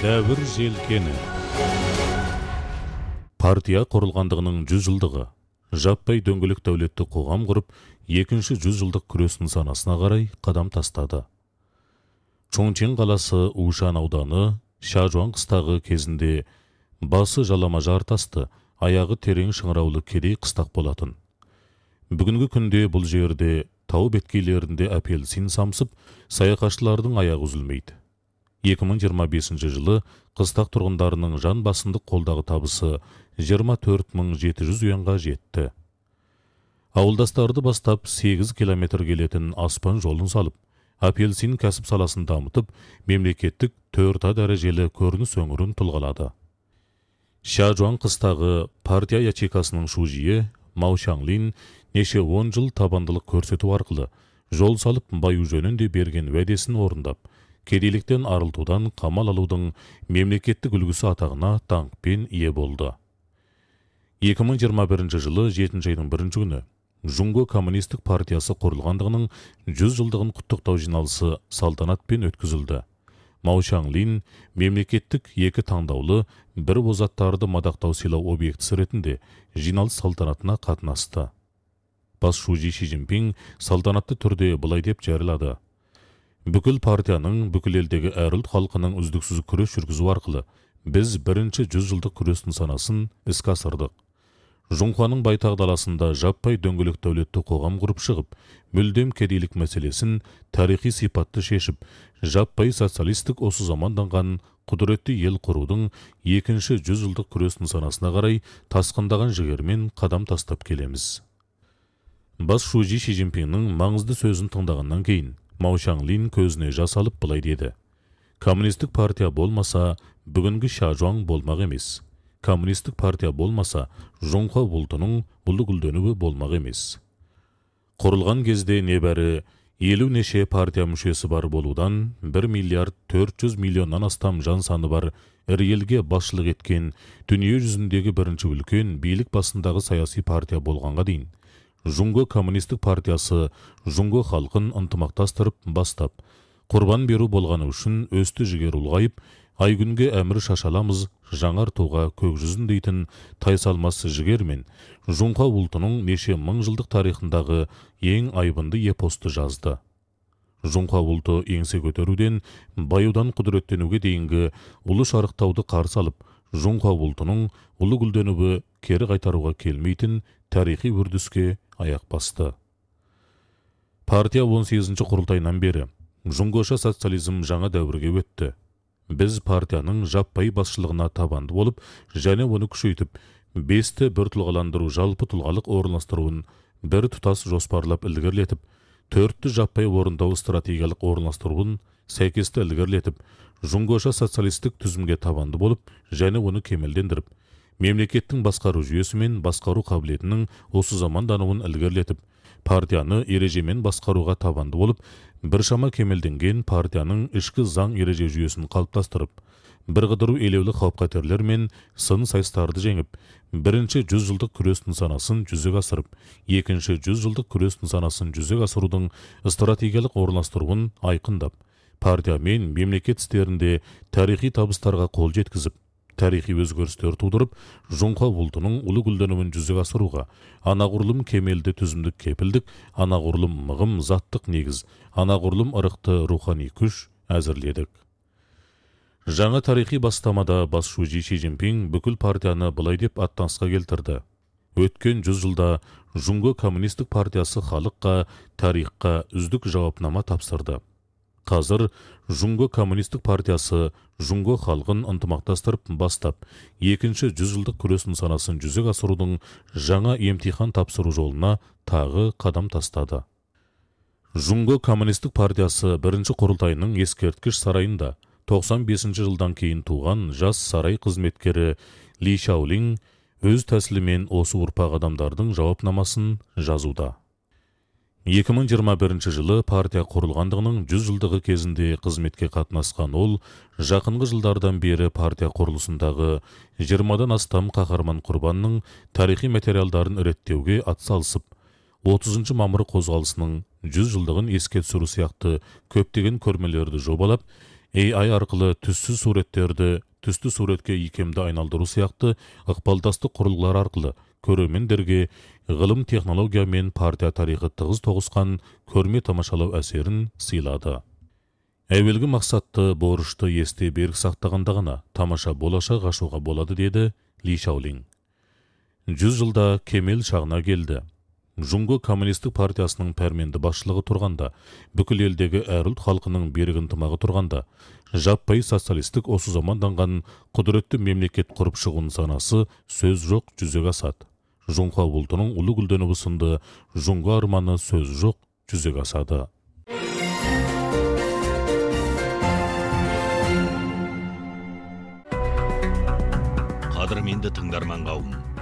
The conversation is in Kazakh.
Дәвір желкені. Партия құрылғандығының 100 жылдығы. Жаппай дөңгелек дәулетті қоғам құрып, екінші 100 жылдық күрес нысанасына қарай қадам тастады. Чончен қаласы Ушан ауданы Шажуан қыстағы кезінде басы жалама жартасты, аяғы терең шыңыраулы кедей қыстақ болатын. Бүгінгі күнде бұл жерде тау беткейлерінде апельсин самсып, саяхатшылардың аяғы үзілмейді. 2025 жылы қыстақ тұрғындарының жан басындық қолдағы табысы 24.700 юанға жетті. Ауылдастарды бастап 8 километр келетін аспан жолын салып, апельсин кәсіп саласын дамытып, мемлекеттік 4 дәрежелі көрініс өңірін тұлғалады. Шажуан қыстағы партия ячейкасының шужиі Мау Шанлин неше 10 жыл табандылық көрсету арқылы жол салып баю жөнінде берген уәдесін орындап, кедейліктен арылтудан қамал алудың мемлекеттік үлгісі атағына даңқпен ие болды. 2021 жылы 7 айдың 1 күні Жунго коммунистік партиясы құрылғандығының 100 жылдығын құттықтау жиналысы салтанатпен өткізілді. Мау Шанлин мемлекеттік екі таңдаулы бір озаттарды мадақтау сыйлау объектісі ретінде жиналыс салтанатына қатынасты. Бас Шужи Ши Цзиньпин салтанатты түрде былай деп жариялады: бүкіл партияның бүкіл елдегі әр ұлт халқының үздіксіз күрес жүргізу арқылы біз бірінші 100 жылдық күрес нысанасын іске асырдық. Жунхуаның байтақ даласында жаппай дөңгелек дәулетті қоғам құрып шығып, мүлдем кедейлік мәселесін тарихи сипатты шешіп, жаппай социалистік осы заманданған құдіретті ел құрудың екінші 100 жылдық күрес нысанасына қарай тасқындаған жігермен қадам тастап келеміз. Бас Шужи Ши Цзиньпиннің маңызды сөзін тыңдағаннан кейін Мау Шанлин көзіне жас алып былай деді: коммунистік партия болмаса, бүгінгі Шажуан болмақ емес. Коммунистік партия болмаса, Жунхуа бұлтының бұлды гүлденуі болмақ емес. Құрылған кезде небәрі 50 неше партия мүшесі бар болудан 1 миллиард 400 миллионнан астам жан саны бар ірі елге басшылық еткен дүние жүзіндегі бірінші үлкен билік басындағы саяси партия болғанға дейін Жунго коммунистік партиясы Жунго халқын ынтымақтастырып бастап, құрбан беру болғаны үшін өсті жігер ұлғайып, ай күнге әмір шашаламыз жаңар туға көк жүзін дейтін тайсалмас жігермен Жунхуа ұлтының неше мың жылдық тарихындағы ең айбынды эпосты жазды. Жунхуа ұлты еңсе көтеруден, баюдан құдіреттенуге дейінгі ұлы шарықтауды қарсы алып, Жунхуа ұлтының ұлы гүлденуі кері қайтаруға келмейтін тарихи үрдіске аяқ басты. Партия 18 құрылтайынан бері Жунгоша социализм жаңа дәуірге өтті. Біз партияның жаппай басшылығына табанды болып, және оны күшейтіп, 5-ті бір тұлғаландыру жалпы тұлғалық орынластыруын бір тұтас жоспарлап ілгерлетіп, 4-ті жаппай орындау стратегиялық орынластыруын сәйкесті ілгерлетіп, Жунгоша социалистік түзімге табанды болып, және оны кемелдендіріп, мемлекеттің басқару жүйесі мен басқару қабілетінің осы замандануын ілгерлетіп, партияны ережемен басқаруға табанды болып, біршама кемелденген партияның ішкі заң ереже жүйесін қалыптастырып, бірқыдыру елеулі қауіп-қатерлер мен сын сайыстарды жеңіп, бірінші 100 жылдық күрес нысанасын жүзеге асырып, екінші 100 жылдық күрес нысанасын жүзеге асырудың стратегиялық орналастыруын айқындап, партия мен мемлекет істерінде тарихи табыстарға қол жеткізіп, тарихи өзгерістер тудырып, Жунхуа ұлтының ұлы гүлденуін жүзеге асыруға анағұрлым кемелді түзімдік кепілдік, анағұрлым мығым заттық негіз, анағұрлым ырықты рухани күш әзірледік. Жаңа тарихи бастамада Бас Шужи Ши Цзиньпин бүкіл партияны былай деп аттанысқа келтірді: өткен 100 жылда Жунго коммунистік партиясы халыққа, тарихқа үздік жауапнама тапсырды. Қазір Жунго коммунистік партиясы Жунго халқын ынтымақтастырып бастап, екінші 100 жылдық күрес нысанасын жүзеге асырудың жаңа емтихан тапсыру жолына тағы қадам тастады. Жунго коммунистік партиясы бірінші құрылтайының ескерткіш сарайында 95 жылдан кейін туған жас сарай қызметкері Ли Шаолинь өз тәсілімен осы ұрпақ адамдардың жауапнамасын жазуда. 2021 жылы партия құрылғандығының 100 жылдығы кезінде қызметке қатынасқан ол, жақынғы жылдардан бері партия құрылысындағы 20-дан астам қаһарман құрбанның тарихи материалдарын реттеуге атсалысып, 30 мамыр қозғалысының 100 жылдығын еске түсіру сияқты көптеген көрмелерді жобалап, AI арқылы түсті суретке икемді айналдыру сияқты ықпалдасты құрылғылар арқылы көрермендерге ғылым технология мен партия тарихы тығыз тоғысқан көрме тамашалау әсерін сыйлады. Әуелгі мақсатты борышты есте берік сақтағанда ғана тамаша болашақ ашуға болады, деді Ли Шаолинь. 100 жылда кемел шағына келді. Жұңғы коммунистік партиясының пәрменді басшылығы тұрғанда, бүкіл елдегі әр ұлт халқының берік ынтымағы тұрғанда, жаппай социалистік осы заманданған құдіретті мемлекет құрып шығуын санасы сөз жоқ жүзеге асады. Жұңға ұлтының ұлы гүлденуі сынды жұңғы арманы сөз жоқ жүзеге асады. Қадірменді тыңдарман қауым,